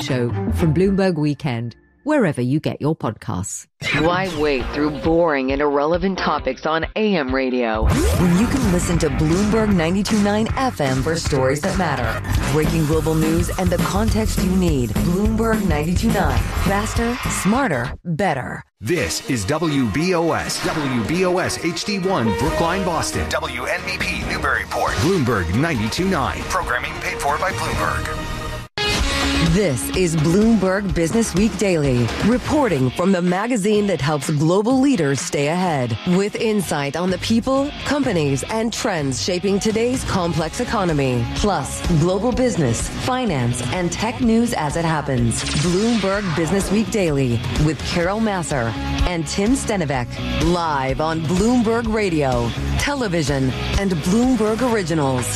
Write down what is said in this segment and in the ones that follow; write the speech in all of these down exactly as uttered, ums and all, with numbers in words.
Show from Bloomberg Weekend, wherever you get your podcasts. Why wait through boring and irrelevant topics on A M radio when you can listen to Bloomberg ninety-two point nine F M for stories that matter? Breaking global news and the context you need. Bloomberg ninety-two point nine. Faster, smarter, better. This is W B O S, W B O S H D one, Brookline, Boston. W N B P, Newburyport. Bloomberg ninety-two point nine. Programming paid for by Bloomberg. This is Bloomberg Business Week Daily, reporting from the magazine that helps global leaders stay ahead, with insight on the people, companies, and trends shaping today's complex economy, plus global business, finance, and tech news as it happens. Bloomberg Business Week Daily with Carol Masser and Tim Stenivek, live on Bloomberg Radio, television, and Bloomberg Originals.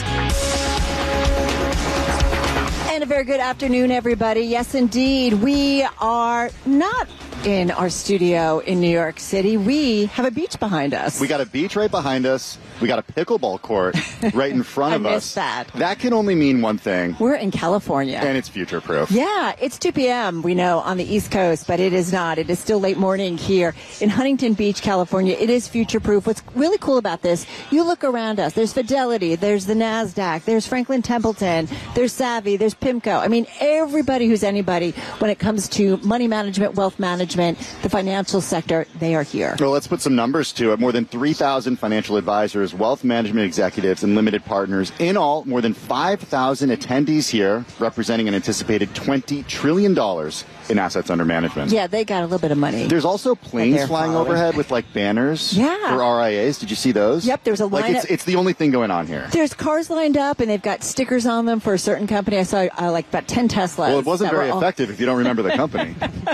And a very good afternoon, everybody. Yes, indeed. We are not in our studio in New York City. We have a beach behind us. We got a beach right behind us. We got a pickleball court right in front of I us. missed that. That can only mean one thing. We're in California. And it's future-proof. Yeah, it's two p.m., we know, on the East Coast, but it is not. It is still late morning here in Huntington Beach, California. It is future-proof. What's really cool about this, you look around us. There's Fidelity. There's the NASDAQ. There's Franklin Templeton. There's Savvy. There's PIMCO. I mean, everybody who's anybody when it comes to money management, wealth management, the financial sector, they are here. Well, let's put some numbers to it. More than three thousand financial advisors, wealth management executives, and limited partners. In all, more than five thousand attendees here, representing an anticipated twenty trillion dollars in assets under management. Yeah, they got a little bit of money. There's also planes flying following. overhead with, like, banners yeah. for R I As. Did you see those? Yep, there's a line. Like, it's, it's the only thing going on here. There's cars lined up, and they've got stickers on them for a certain company. I saw, uh, like, about ten Teslas. Well, it wasn't very all- effective if you don't remember the company.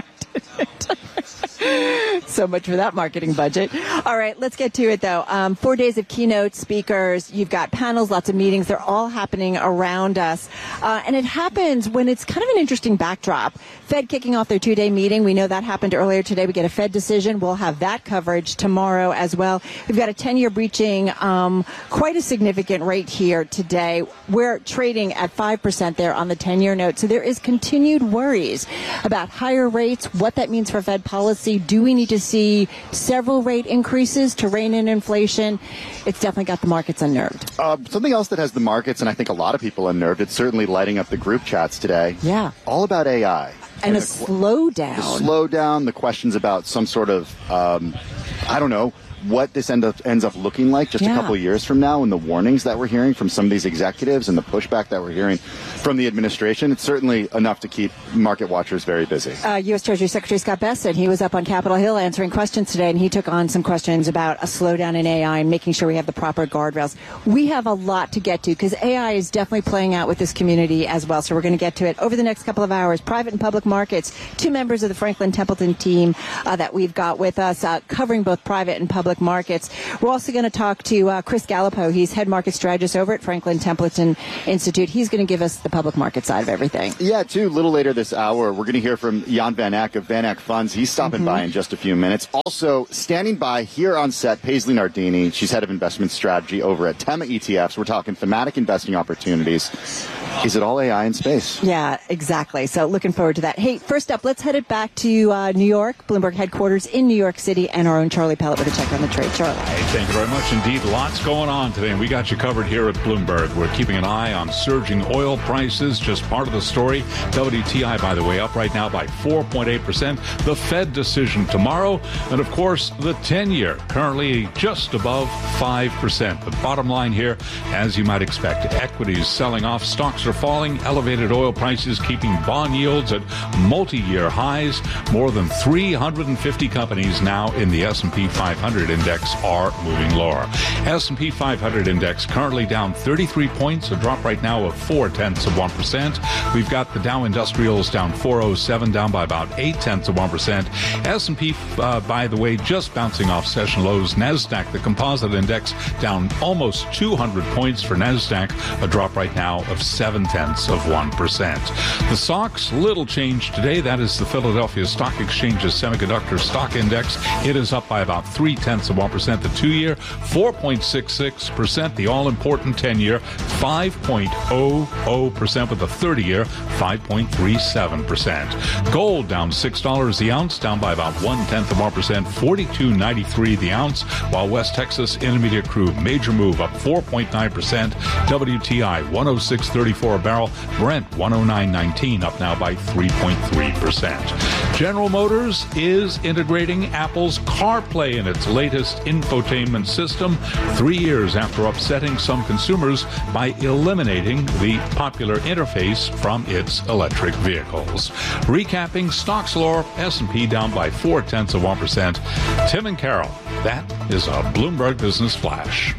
So much for that marketing budget. All right, let's get to it, though. Um, four days of keynote speakers. You've got panels, lots of meetings. They're all happening around us. Uh, and it happens when it's kind of an interesting backdrop. Fed kicking off their two-day meeting. We know that happened earlier today. We get a Fed decision. We'll have that coverage tomorrow as well. We've got a ten-year breaching um, quite a significant rate here today. We're trading at five percent there on the ten-year note. So there is continued worries about higher rates, what that means for Fed policy. Do we need to see several rate increases to rein in inflation? It's definitely got the markets unnerved. Uh, something else that has the markets, and I think a lot of people unnerved, it's certainly lighting up the group chats today. Yeah. All about A I. And, and a the slowdown. The slowdown, the questions about some sort of, um, I don't know, what this end up, ends up looking like just yeah. a couple of years from now, and the warnings that we're hearing from some of these executives and the pushback that we're hearing from the administration. It's certainly enough to keep market watchers very busy. Uh, U S. Treasury Secretary Scott Bessent, he was up on Capitol Hill answering questions today, and he took on some questions about a slowdown in A I and making sure we have the proper guardrails. We have a lot to get to because A I is definitely playing out with this community as well, so we're going to get to it over the next couple of hours. Private and public markets, two members of the Franklin Templeton team uh, that we've got with us uh, covering both private and public markets. We're also going to talk to uh, Chris Gallipo. He's head market strategist over at Franklin Templeton Institute. He's going to give us the public market side of everything. Yeah, too. A little later this hour, we're going to hear from Jan Van Eck of Van Eck Funds. He's stopping mm-hmm. by in just a few minutes. Also, standing by here on set, Paisley Nardini. She's head of investment strategy over at Tema E T Fs. We're talking thematic investing opportunities. Is it all A I in space? Yeah, exactly. So looking forward to that. Hey, first up, let's head it back to uh, New York, Bloomberg headquarters in New York City, and our own Charlie Pellet with a check on the trade. Charlie. Hey, thank you very much indeed. Lots going on today, and we got you covered here at Bloomberg. We're keeping an eye on surging oil prices, just part of the story. W T I, by the way, up right now by four point eight percent. The Fed decision tomorrow, and of course, the ten-year, currently just above five percent. The bottom line here, as you might expect, equities selling off, stocks are falling, elevated oil prices keeping bond yields at multi-year highs. More than three hundred fifty companies now in the S and P five hundred index are moving lower. S and P five hundred index currently down thirty-three points, a drop right now of four tenths of one percent. We've got the Dow Industrials down four oh seven, down by about eight tenths of one percent. S and P, uh, by the way, just bouncing off session lows. NASDAQ, the composite index, down almost two hundred points for NASDAQ, a drop right now of seven tenths of one percent. The S O X, little change today. That is the Philadelphia Stock Exchange's semiconductor stock index. It is up by about three tenths tenths of one percent. The two-year, four point six six percent. The all-important ten-year, five point zero zero percent, with the thirty-year, five point three seven percent. Gold down six dollars the ounce, down by about one-tenth of one percent, forty-two ninety-three the ounce, while West Texas Intermediate crude, major move, up four point nine percent. W T I, one oh six thirty-four a barrel. Brent, one oh nine nineteen, up now by three point three percent. General Motors is integrating Apple's CarPlay in its latest infotainment system, three years after upsetting some consumers by eliminating the popular interface from its electric vehicles. Recapping stocks lower, S and P down by four-tenths of one percent. Tim and Carol, that is a Bloomberg Business Flash.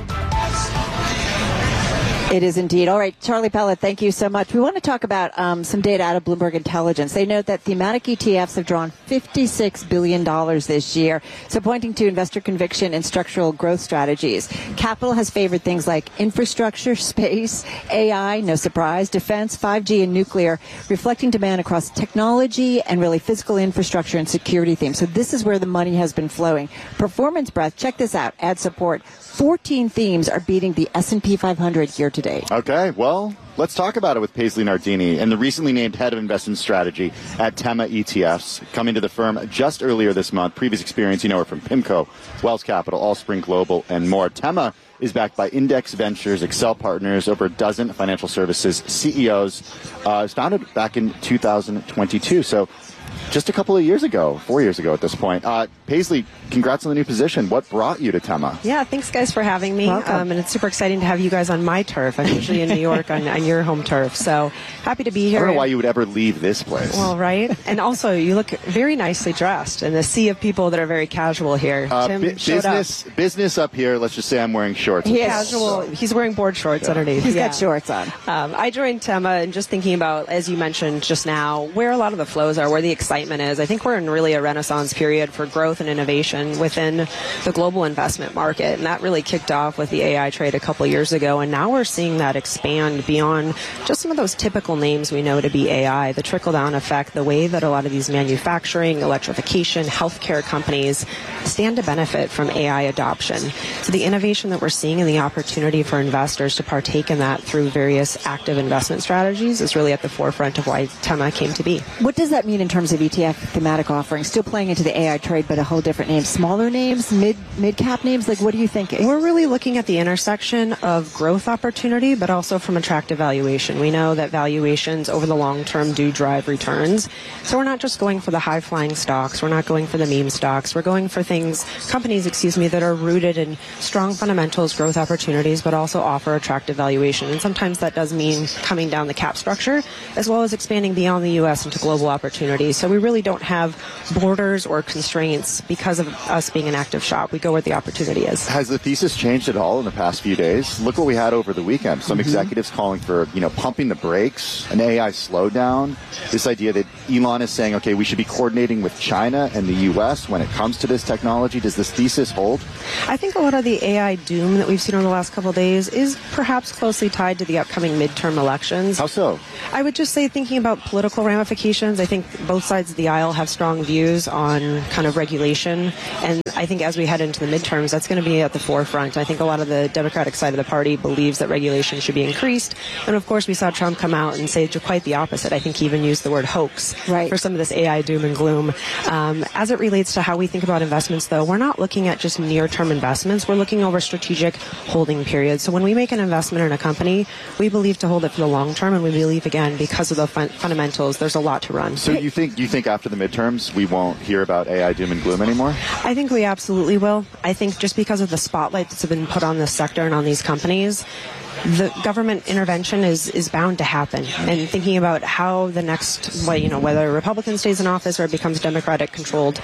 It is indeed. All right, Charlie Pellet, thank you so much. We want to talk about um, some data out of Bloomberg Intelligence. They note that thematic E T Fs have drawn fifty-six billion dollars this year, so pointing to investor conviction and structural growth strategies. Capital has favored things like infrastructure, space, A I, no surprise, defense, five G, and nuclear, reflecting demand across technology and really physical infrastructure and security themes. So this is where the money has been flowing. Performance breadth, check this out, ad support. fourteen themes are beating the S and P five hundred year to date. Okay, well, let's talk about it with Paisley Nardini and the recently named head of investment strategy at Tema E T Fs, coming to the firm just earlier this month. Previous experience, you know her from PIMCO, Wells Capital, Allspring Global, and more. Tema is backed by Index Ventures, Excel Partners, over a dozen financial services C E Os. Uh, it was founded back in two thousand twenty-two, so just a couple of years ago, four years ago at this point. Uh, Paisley, congrats on the new position. What brought you to Tema? Yeah, thanks, guys, for having me. Um, and it's super exciting to have you guys on my turf. I'm usually in New York on, on your home turf, so happy to be here. I don't know why you would ever leave this place. Well, right? And also, you look very nicely dressed in a sea of people that are very casual here. Uh, Tim bu- showed business, up. business up here. Let's just say I'm wearing shorts. He casual. So. He's wearing board shorts yeah. underneath. He's yeah. got shorts on. Um, I joined Tema and just thinking about, as you mentioned just now, where a lot of the flows are, where the excitement is. I think we're in really a renaissance period for growth and innovation within the global investment market, and that really kicked off with the A I trade a couple years ago, and now we're seeing that expand beyond just some of those typical names we know to be A I, the trickle-down effect, the way that a lot of these manufacturing, electrification, healthcare companies stand to benefit from A I adoption. So the innovation that we're seeing and the opportunity for investors to partake in that through various active investment strategies is really at the forefront of why Tema came to be. What does that mean in terms of E T F thematic offerings? Still playing into the A I trade, but a whole different name. Smaller names, mid mid cap names. Like, what are you thinking? We're really looking at the intersection of growth opportunity, but also from attractive valuation. We know that valuations over the long term do drive returns. So we're not just going for the high flying stocks. We're not going for the meme stocks. We're going for things, companies, excuse me, that are rooted in strong fundamentals, growth opportunities, but also offer attractive valuation. And sometimes that does mean coming down the cap structure, as well as expanding beyond the U S into global opportunities. So we really don't have borders or constraints because of us being an active shop. We go where the opportunity is. Has the thesis changed at all in the past few days? Look what we had over the weekend. Some mm-hmm. executives calling for, you know, pumping the brakes, an A I slowdown. This idea that Elon is saying, okay, we should be coordinating with China and the U S when it comes to this technology. Does this thesis hold? I think a lot of the A I doom that we've seen over the last couple of days is perhaps closely tied to the upcoming midterm elections. How so? I would just say, thinking about political ramifications, I think both sides of the aisle have strong views on kind of regulation. And I think as we head into the midterms, that's going to be at the forefront. I think a lot of the Democratic side of the party believes that regulation should be increased. And of course, we saw Trump come out and say quite the opposite. I think he even used the word hoax right. for some of this A I doom and gloom. Um, as it relates to how we think about investments, though, we're not looking at just near-term investments. We're looking over strategic holding periods. So when we make an investment in a company, we believe to hold it for the long term, and we believe, again, because of the fun- fundamentals, there's a lot to run. So you think you think after the midterms we won't hear about A I doom and gloom anymore? I think we absolutely will. I think just because of the spotlight that's been put on this sector and on these companies, the government intervention is, is bound to happen. And thinking about how the next, well, you know, whether a Republican stays in office or it becomes Democratic controlled,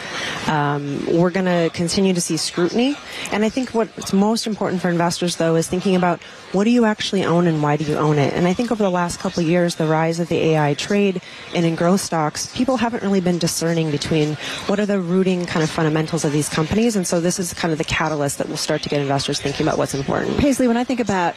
um, we're going to continue to see scrutiny. And I think what's most important for investors, though, is thinking about what do you actually own and why do you own it? And I think over the last couple of years, the rise of the A I trade and in growth stocks, people haven't really been discerning between what are the rooting kind of fundamentals of these companies. And so this is kind of the catalyst that will start to get investors thinking about what's important. Paisley, when I think about A I,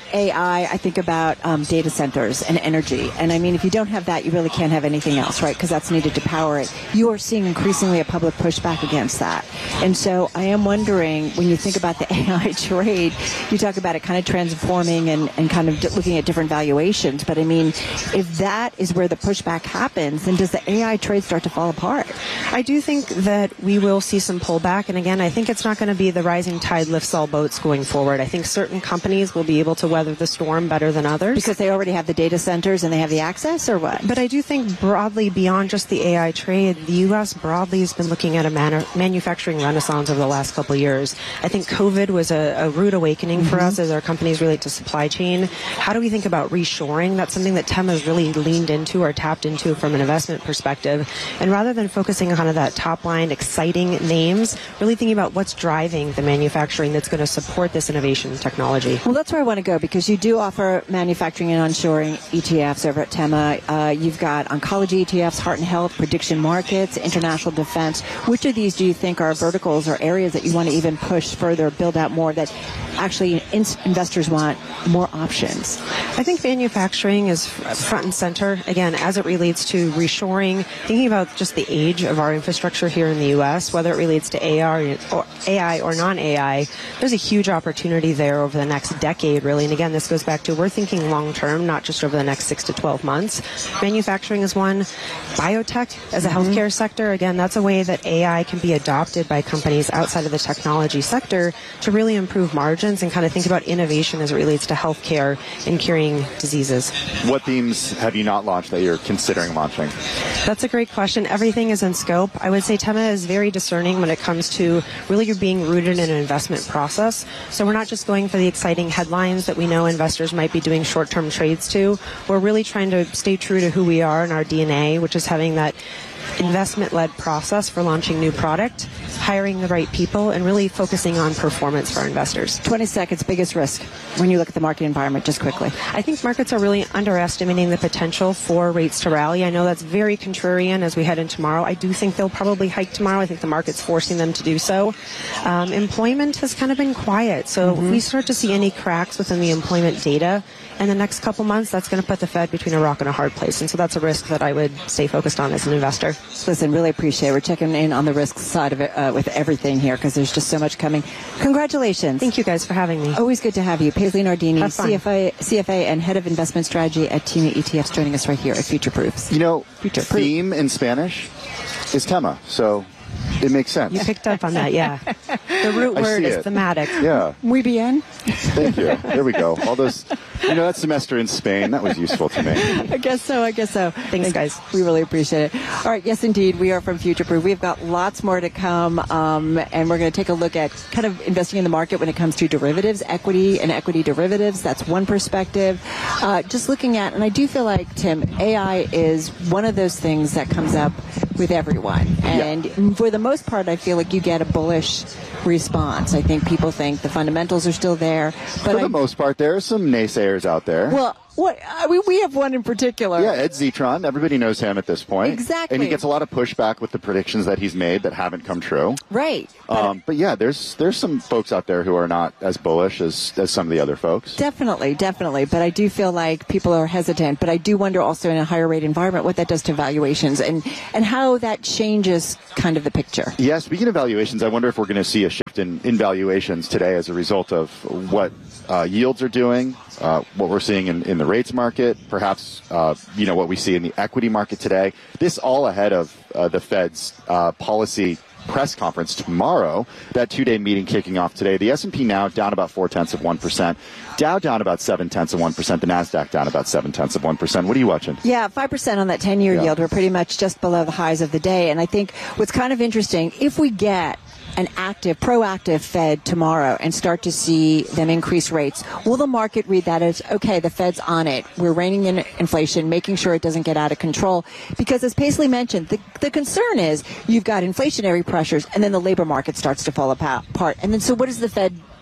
I, I think about um, data centers and energy. And I mean, if you don't have that, you really can't have anything else, right? Because that's needed to power it. You are seeing increasingly a public pushback against that. And so I am wondering, when you think about the A I trade, you talk about it kind of transforming and, and kind of looking at different valuations. But I mean, if that is where the pushback happens, then does the A I trade start to fall apart? I do think that we will see some pullback. And again, I think it's not going to be the rising tide lifts all boats going forward. I think certain companies will be able to weather the storm better than others. Because they already have the data centers and they have the access, or what? But I do think broadly, beyond just the A I trade, the U S broadly has been looking at a man- manufacturing renaissance over the last couple of years. I think COVID was a, a rude awakening mm-hmm. for us as our companies relate to supply chain. How do we think about reshoring? That's something that Tema has really leaned into or tapped into from an investment perspective. And rather than focusing on kind of that top line, exciting names, really thinking about what's driving the manufacturing that's going to support this innovation technology. Well, that's where I want to go, because you do offer manufacturing and onshoring E T Fs over at Tema. Uh, you've got oncology E T Fs, heart and health, prediction markets, international defense. Which of these do you think are verticals or areas that you want to even push further, build out more, that actually in- investors want more options? I think manufacturing is front and center, again, as it relates to reshoring, thinking about just the age of our infrastructure here in the U S, whether it relates to A I or, A I or non-A I, there's a huge opportunity there over the next decade, really. And again, this goes back to we're thinking long-term, not just over the next six to twelve months. Manufacturing is one. Biotech as a mm-hmm. healthcare sector, again, that's a way that A I can be adopted by companies outside of the technology sector to really improve margins and kind of think about innovation as it relates to healthcare and curing diseases. What themes have you not launched that you're considering launching? That's a great question. Everything is in scope. I would say Tema is very discerning when it comes to really you're being rooted in an investment process. So we're not just going for the exciting headlines that we know investors might be doing short-term trades to. We're really trying to stay true to who we are and our D N A, which is having that investment-led process for launching new product, hiring the right people, and really focusing on performance for our investors. twenty seconds, biggest risk when you look at the market environment, just quickly. I think markets are really underestimating the potential for rates to rally. I know that's very contrarian as we head in tomorrow. I do think they'll probably hike tomorrow. I think the market's forcing them to do so. Um, employment has kind of been quiet. So mm-hmm. if we start to see any cracks within the employment data in the next couple months, that's going to put the Fed between a rock and a hard place. And so that's a risk that I would stay focused on as an investor. Listen, really appreciate it. We're checking in on the risk side of it uh, with everything here, because there's just so much coming. Congratulations. Thank you guys for having me. Always good to have you. Paisley Nardini, C F A, C F A and Head of Investment Strategy at Tema E T Fs, joining us right here at Future Proofs. You know, Future theme Proof. in Spanish is Tema, so it makes sense. You picked up on that, yeah. The root word is it. thematic. Yeah. Muy bien. Thank you. There we go. All those, you know, that semester in Spain, that was useful to me. I guess so, I guess so. Thanks, guys. We really appreciate it. All right, yes, indeed, we are from Future Proof. We've got lots more to come, um, and we're going to take a look at kind of investing in the market when it comes to derivatives, equity and equity derivatives. That's one perspective. Uh, just looking at, and I do feel like, Tim, A I is one of those things that comes up with everyone. And yeah. for the most part, I feel like you get a bullish response. I think people think the fundamentals are still there. But For the I, most part, there are some naysayers out there. Well, what I mean, we have one in particular. Yeah, Ed Zitron. Everybody knows him at this point. Exactly. And he gets a lot of pushback with the predictions that he's made that haven't come true. Right. Um, but yeah, there's there's some folks out there who are not as bullish as, as some of the other folks. Definitely, definitely. But I do feel like people are hesitant. But I do wonder also in a higher rate environment what that does to valuations and, and how that changes kind of the picture. Yeah, speaking of valuations, I wonder if we're going to see a shift in, in valuations today as a result of what uh, yields are doing, uh, what we're seeing in, in the rates market, perhaps uh, you know what we see in the equity market today. This all ahead of uh, the Fed's uh, policy press conference tomorrow, that two-day meeting kicking off today. The S and P now down about four-tenths of one percent. Dow down about seven-tenths of one percent. The NASDAQ down about seven-tenths of one percent. What are you watching? Yeah, five percent on that ten-year yeah. yield. We're pretty much just below the highs of the day. And I think what's kind of interesting, if we get an active, proactive Fed tomorrow and start to see them increase rates, will the market read that as, okay, the Fed's on it. We're reining in inflation, making sure it doesn't get out of control. Because as Paisley mentioned, the, the concern is you've got inflationary pressures and then the labor market starts to fall apart. And then so what does the Fed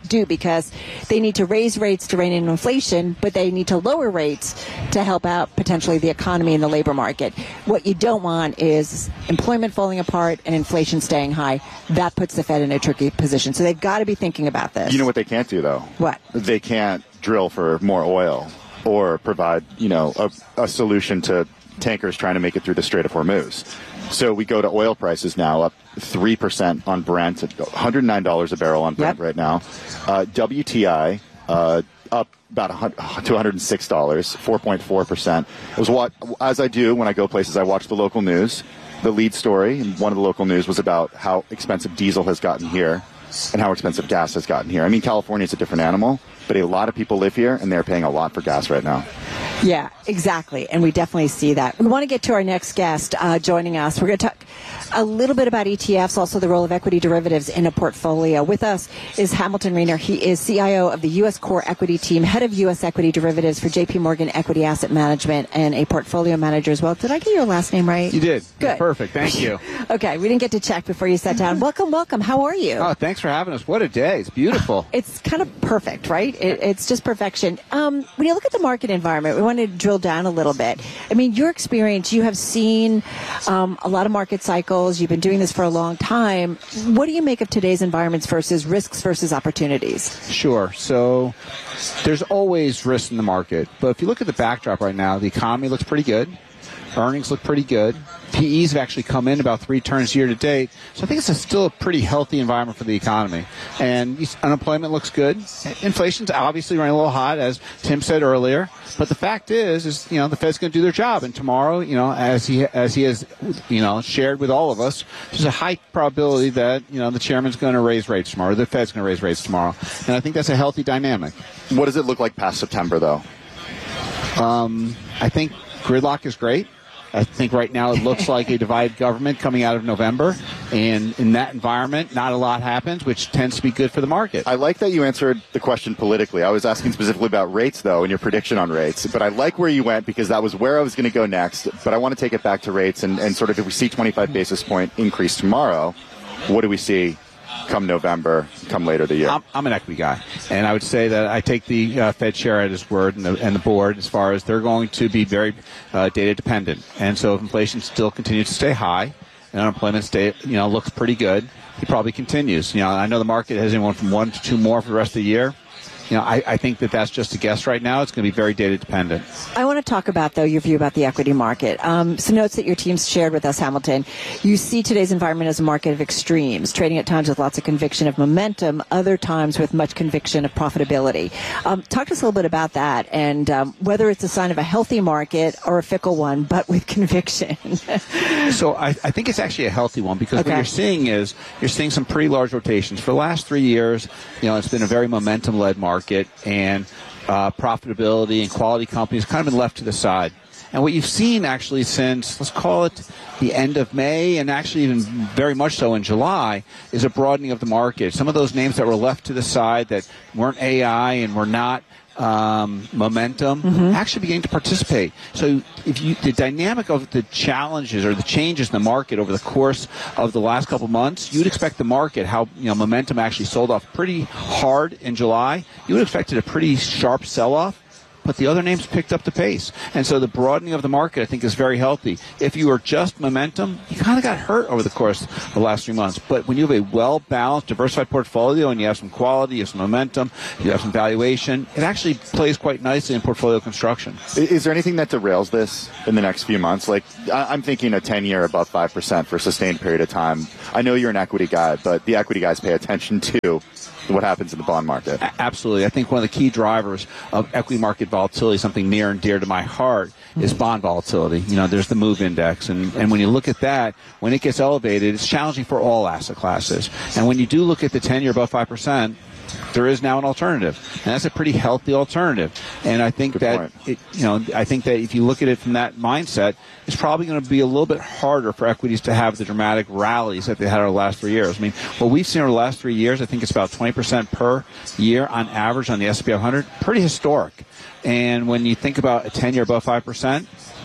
do because they need to raise rates to rein in inflation, but they need to lower rates to help out potentially the economy and the labor market. What you don't want is employment falling apart and inflation staying high. That puts the Fed in a tricky position. So they've got to be thinking about this. You know what they can't do, though? What? They can't drill for more oil or provide, you know, a, a solution to tankers trying to make it through the Strait of Hormuz. So we go to oil prices now up three percent on Brent, at one hundred nine dollars a barrel on Brent yep. right now. Uh, W T I uh, up about two hundred six dollars, four point four percent. It was what, as I do when I go places, I watch the local news. The lead story in one of the local news was about how expensive diesel has gotten here and how expensive gas has gotten here. I mean, California is a different animal, but a lot of people live here, and they're paying a lot for gas right now. Yeah, exactly. And we definitely see that. We want to get to our next guest uh, joining us. We're going to talk a little bit about E T Fs, also the role of equity derivatives in a portfolio. With us is Hamilton Reiner. He is C I O of the U S Core Equity Team, head of U S Equity Derivatives for J P Morgan Equity Asset Management, and a portfolio manager as well. Did I get your last name right? You did. Good. Perfect. Thank you. Okay. We didn't get to check before you sat down. Welcome, welcome. How are you? Oh, thanks for having us. What a day. It's beautiful. It's kind of perfect, right? It, it's just perfection. Um, when you look at the market environment, we want to drill down a little bit. I mean, your experience, you have seen um, a lot of market cycles. You've been doing this for a long time. What do you make of today's environments versus risks versus opportunities? Sure. So there's always risk in the market. But if you look at the backdrop right now, the economy looks pretty good. Earnings look pretty good. P Es have actually come in about three turns year to date. So I think it's a still a pretty healthy environment for the economy. And unemployment looks good. Inflation's obviously running a little hot, as Tim said earlier. But the fact is, is you know, the Fed's going to do their job. And tomorrow, you know, as he as he has, you know, shared with all of us, there's a high probability that, you know, the chairman's going to raise rates tomorrow, or the Fed's going to raise rates tomorrow. And I think that's a healthy dynamic. What does it look like past September, though? Um, I think gridlock is great. I think right now it looks like a divided government coming out of November. And in that environment, not a lot happens, which tends to be good for the market. I like that you answered the question politically. I was asking specifically about rates, though, and your prediction on rates. But I like where you went because that was where I was going to go next. But I want to take it back to rates and, and sort of if we see twenty-five basis point increase tomorrow, what do we see come November, come later the year? I'm, I'm an equity guy, and I would say that I take the uh, Fed chair at his word and the, and the board as far as they're going to be very uh, data dependent. And so if inflation still continues to stay high and unemployment stay, you know, looks pretty good, he probably continues. You know, I know the market has anyone from one to two more for the rest of the year. You know, I, I think that that's just a guess right now. It's going to be very data dependent. I want to talk about, though, your view about the equity market. Um, some notes that your team's shared with us, Hamilton. You see today's environment as a market of extremes, trading at times with lots of conviction of momentum, other times with much conviction of profitability. Um, talk to us a little bit about that and um, whether it's a sign of a healthy market or a fickle one, but with conviction. So I, I think it's actually a healthy one because okay. what you're seeing is you're seeing some pretty large rotations. For the last three years, you know, it's been a very momentum-led market. And uh, profitability and quality companies kind of been left to the side. And what you've seen actually since, let's call it the end of May, and actually even very much so in July, is a broadening of the market. Some of those names that were left to the side that weren't A I and were not um, momentum mm-hmm. actually beginning to participate. So if you, the dynamic of the challenges or the changes in the market over the course of the last couple of months, you would expect the market, how you know momentum actually sold off pretty hard in July. You would have expected a pretty sharp sell-off. But the other names picked up the pace. And so the broadening of the market, I think, is very healthy. If you are just momentum, you kind of got hurt over the course of the last three months. But when you have a well-balanced, diversified portfolio and you have some quality, you have some momentum, you have some valuation, it actually plays quite nicely in portfolio construction. Is there anything that derails this in the next few months? Like, I'm thinking a ten-year above five percent for a sustained period of time. I know you're an equity guy, but the equity guys pay attention to what happens in the bond market. Absolutely. I think one of the key drivers of equity market volatility, something near and dear to my heart, is bond volatility. You know, there's the MOVE index. And, and when you look at that, when it gets elevated, it's challenging for all asset classes. And when you do look at the ten-year above five percent, there is now an alternative, and that's a pretty healthy alternative. And I think Good that it, you know, I think that if you look at it from that mindset, it's probably going to be a little bit harder for equities to have the dramatic rallies that they had over the last three years. I mean, what we've seen over the last three years, I think it's about twenty percent per year on average on the S and P five hundred, pretty historic. And when you think about a ten-year above five percent,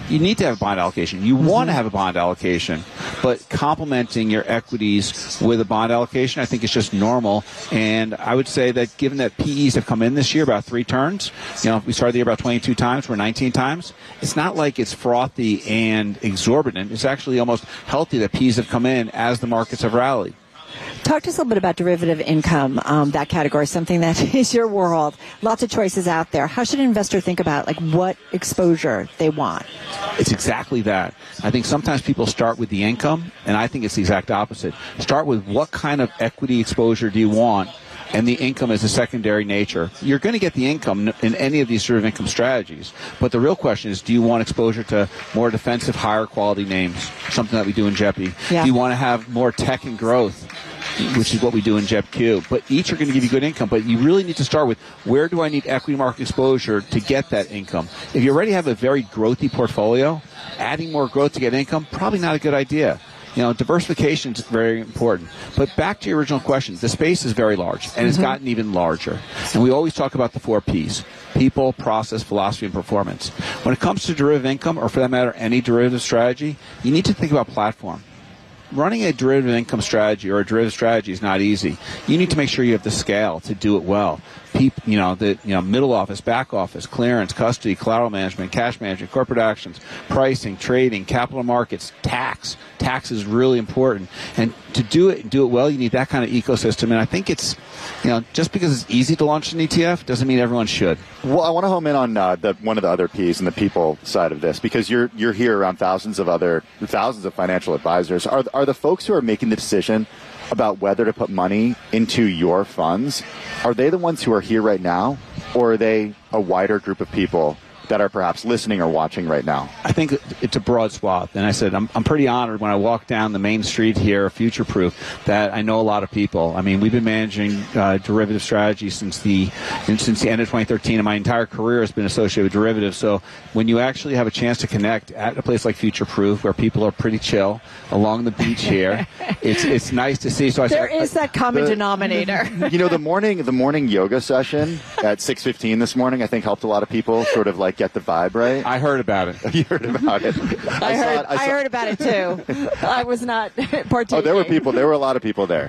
you need to have a bond allocation. You mm-hmm. want to have a bond allocation, but complementing your equities with a bond allocation, I think is just normal. And I would say that given that P Es have come in this year about three turns, you know, we started the year about twenty-two times, we're nineteen times. It's not like it's frothy and exorbitant. It's actually almost healthy that P Es have come in as the markets have rallied. Talk to us a little bit about derivative income, um, that category, something that is your world. Lots of choices out there. How should an investor think about like what exposure they want? It's exactly that. I think sometimes people start with the income, and I think it's the exact opposite. Start with what kind of equity exposure do you want, and the income is a secondary nature. You're going to get the income in any of these sort of income strategies, but the real question is, do you want exposure to more defensive, higher quality names, something that we do in J E P I? Yeah. Do you want to have more tech and growth, which is what we do in J E P Q? But each are going to give you good income, but you really need to start with, where do I need equity market exposure to get that income? If you already have a very growthy portfolio, adding more growth to get income, probably not a good idea. You know, diversification is very important. But back to your original question, the space is very large, and mm-hmm. it's gotten even larger. And we always talk about the four Ps: people, process, philosophy, and performance. When it comes to derivative income, or for that matter, any derivative strategy, you need to think about platform. Running a derivative income strategy or a derivative strategy is not easy. You need to make sure you have the scale to do it well. People, you know, the you know, middle office, back office, clearance, custody, collateral management, cash management, corporate actions, pricing, trading, capital markets, tax. Tax is really important. And to do it and do it well, you need that kind of ecosystem. And I think it's, you know, just because it's easy to launch an E T F doesn't mean everyone should. Well, I want to home in on uh, the, one of the other Ps and the people side of this, because you're you're here around thousands of other thousands of financial advisors. Are are the folks who are making the decision about whether to put money into your funds, are they the ones who are here right now, or are they a wider group of people that are perhaps listening or watching right now? I think it's a broad swath. And I said, I'm, I'm pretty honored when I walk down the main street here, Future Proof, that I know a lot of people. I mean, we've been managing uh, derivative strategies since the since the end of twenty thirteen, and my entire career has been associated with derivatives. So when you actually have a chance to connect at a place like Future Proof, where people are pretty chill along the beach here, it's it's nice to see. So I there said, is that common the, denominator. You know, the morning the morning yoga session at six fifteen this morning, I think, helped a lot of people sort of like get the vibe right. I heard about it. You heard about it. I, I heard. It, I, I heard about it too. I was not partaking. Oh, there were people. There were a lot of people there.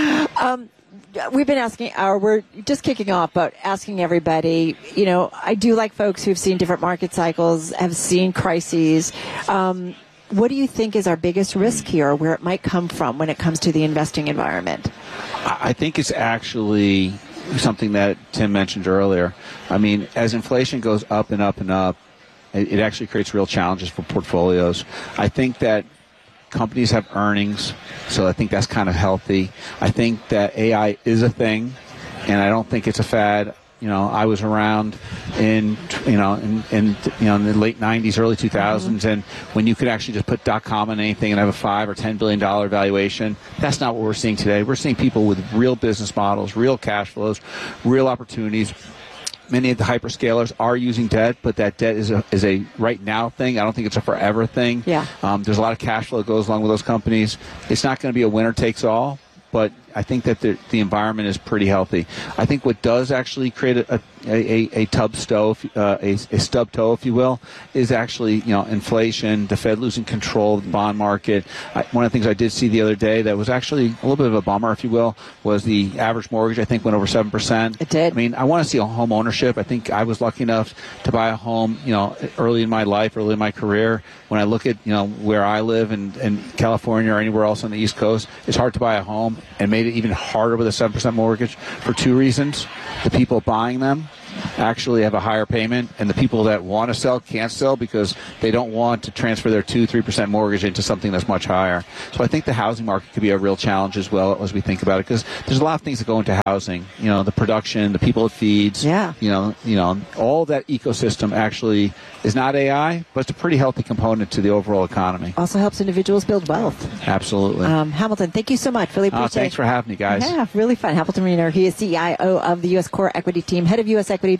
Um, we've been asking, or we're just kicking off, but asking everybody. You know, I do like folks who've seen different market cycles, have seen crises. Um, what do you think is our biggest risk here, or where it might come from when it comes to the investing environment? I think it's actually something that Tim mentioned earlier. I mean, as inflation goes up and up and up, it, it actually creates real challenges for portfolios. I think that companies have earnings, so I think that's kind of healthy. I think that A I is a thing, and I don't think it's a fad. You know, I was around in, you know, in, in you know, in the late nineties, early two thousands, mm-hmm. and when you could actually just put .com on anything and have a five or ten billion dollar valuation, that's not what we're seeing today. We're seeing people with real business models, real cash flows, real opportunities. Many of the hyperscalers are using debt, but that debt is a is a right now thing. I don't think it's a forever thing. Yeah. Um, there's a lot of cash flow that goes along with those companies. It's not going to be a winner takes all, but I think that the, the environment is pretty healthy. I think what does actually create a, a, a, a tub stove, uh, a, a stub toe, if you will, is actually, you know, inflation, the Fed losing control of the bond market. I, one of the things I did see the other day that was actually a little bit of a bummer, if you will, was the average mortgage, I think, went over seven percent. It did. I mean, I want to see a home ownership. I think I was lucky enough to buy a home, you know, early in my life, early in my career. When I look at, you know, where I live in, in California or anywhere else on the East Coast, it's hard to buy a home, and made it even harder with a seven percent mortgage for two reasons. The people buying them actually have a higher payment, and the people that want to sell can't sell because they don't want to transfer their two, three percent mortgage into something that's much higher. So I think the housing market could be a real challenge as well as we think about it, because there's a lot of things that go into housing. You know, the production, the people it feeds. Yeah. You know, you know, all that ecosystem actually is not A I, but it's a pretty healthy component to the overall economy. Also helps individuals build wealth. Absolutely. Um, Hamilton, thank you so much. Really appreciate it. Oh, thanks for having me, guys. Yeah, really fun. Hamilton Reiner, he is C I O of the U S Core Equity Team, head of U S Equity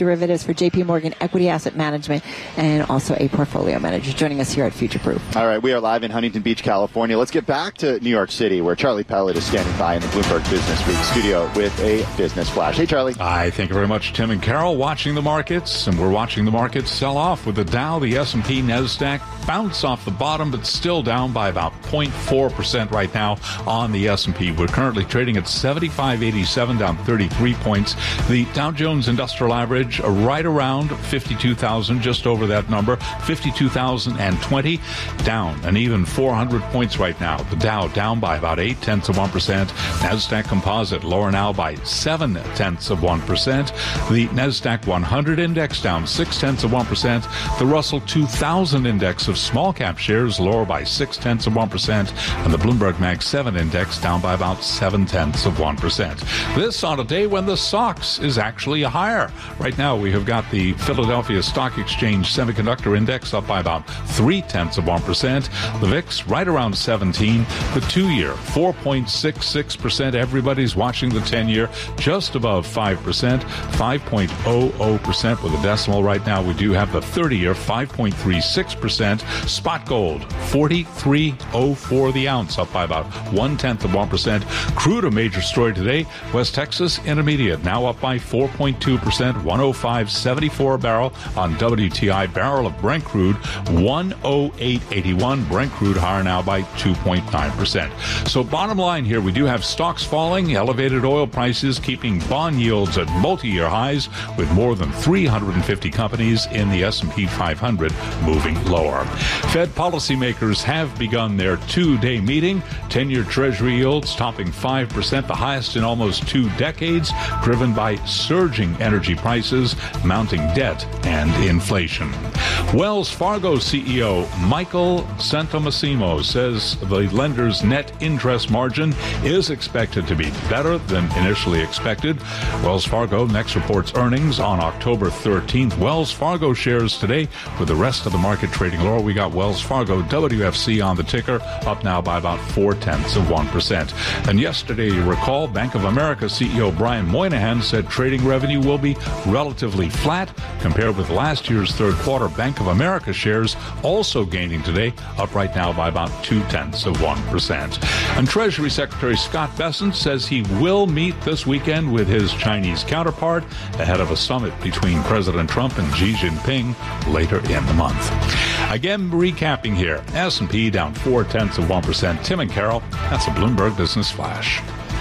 derivatives for J P Morgan Equity Asset Management, and also a portfolio manager, joining us here at Future Proof. All right, we are live in Huntington Beach, California. Let's get back to New York City, where Charlie Pellet is standing by in the Bloomberg Business Week studio with a business flash. Hey, Charlie. Hi, thank you very much, Tim and Carol. Watching the markets, and we're watching the markets sell off with the Dow, the S and P, NASDAQ bounce off the bottom, but still down by about zero point four percent right now on the S and P. We're currently trading at seventy-five eighty-seven, down thirty-three points. The Dow Jones Industrial Average uh, right around fifty-two thousand, just over that number, fifty-two thousand twenty, down an even four hundred points right now. The Dow down by about eight tenths of one percent. NASDAQ Composite lower now by seven tenths of one percent. The NASDAQ one hundred index down six tenths of one percent. The Russell two thousand index of small cap shares lower by six tenths of one percent. And the Bloomberg Mag seven index down by about seven tenths of one percent. This on a day when the S O X is actually higher. Right now we have got the Philadelphia Stock Exchange Semiconductor Index up by about three tenths of one percent. The V I X right around seventeen. The two-year four point six six percent. Everybody's watching the ten-year just above five percent, five point zero zero percent with a decimal right now. We do have the thirty-year five point three six percent. Spot gold forty-three oh four the ounce, up by about one tenth of one percent. Crude, a major story today. West Texas Intermediate now up by four point two percent, one oh five seventy-four a barrel on W T I. Barrel of Brent crude one oh eight eighty-one. Brent crude higher now by two point nine percent. So bottom line here, we do have stocks falling, elevated oil prices keeping bond yields at multi-year highs, with more than three hundred fifty companies in the S and P five hundred moving lower. Fed policymakers have begun their two-day meeting. ten-year Treasury yields topping five percent, the highest in almost two decades, driven by surging energy prices, mounting debt, and inflation. Wells Fargo C E O Michael Santomassimo says the lender's net interest margin is expected to be better than initially expected. Wells Fargo next reports earnings on October thirteenth. Wells Fargo shares today, with the rest of the market trading lower. We got Wells Fargo W F C on the ticker, up now by about four tenths of one percent. And yesterday, you recall, Bank of America C E O Brian Moynihan said trading revenue will be relatively flat compared with last year's third quarter. Bank of America shares also gaining today, up right now by about two tenths of one percent. And Treasury Secretary Scott Bessent says he will meet this weekend with his Chinese counterpart ahead of a summit between President Trump and Xi Jinping later in the month. Again, recapping here, S and P down four tenths of one percent. Tim and Carol, that's a Bloomberg Business Flash.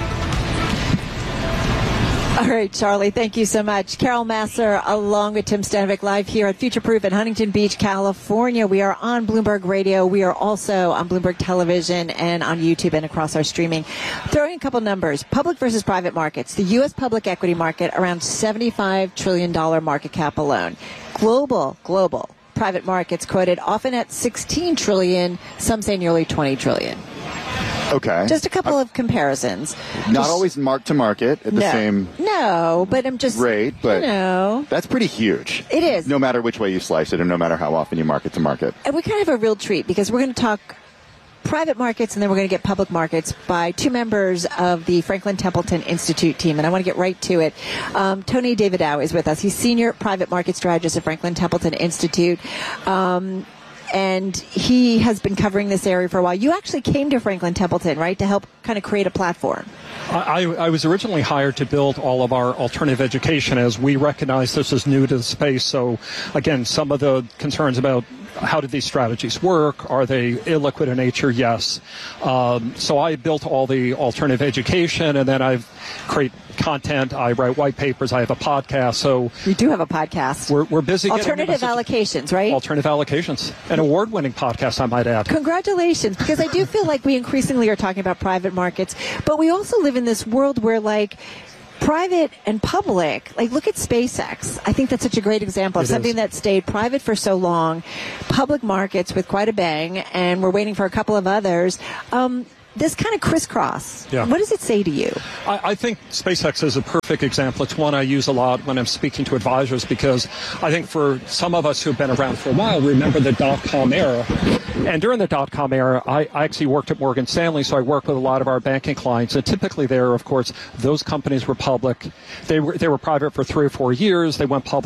All right, Charlie, thank you so much. Carol Massar along with Tim Stanovic live here at Future Proof in Huntington Beach, California. We are on Bloomberg Radio. We are also on Bloomberg Television and on YouTube and across our streaming. Throwing a couple numbers. Public versus private markets. The U S public equity market around seventy-five trillion dollars market cap alone. Global, global private markets quoted often at sixteen trillion dollars, some say nearly twenty trillion dollars. Okay. Just a couple of comparisons. Not just, always mark to market at the no, same no, but I'm just rate, but you know, that's pretty huge. It is. No matter which way you slice it and no matter how often you market to market. And we kind of have a real treat because we're going to talk private markets and then we're going to get public markets by two members of the Franklin Templeton Institute team. And I want to get right to it. Um, Tony Davidow is with us. He's Senior Private Market Strategist at Franklin Templeton Institute. Um, And he has been covering this area for a while. You actually came to Franklin Templeton, right, to help kind of create a platform. I, I was originally hired to build all of our alternative education as we recognize this is new to the space. So, again, some of the concerns about how did these strategies work? Are they illiquid in nature? Yes. Um, so I built all the alternative education, and then I've create content. I write white papers. I have a podcast. So you do have a podcast. We're, we're busy. Alternative allocations, right? Alternative allocations. An award-winning podcast, I might add. Congratulations, because I do feel like we increasingly are talking about private markets, but we also live in this world where, like, private and public, like look at SpaceX. I think that's such a great example of it something is. that stayed private for so long, public markets with quite a bang, and we're waiting for a couple of others. Um, this kind of crisscross, yeah. What does it say to you? I, I think SpaceX is a perfect example. It's one I use a lot when I'm speaking to advisors because I think for some of us who've been around for a while, remember the dot-com era. And during the dot-com era, I, I actually worked at Morgan Stanley, so I worked with a lot of our banking clients. And typically there, of course, those companies were public. They were, they were private for three or four years. They went public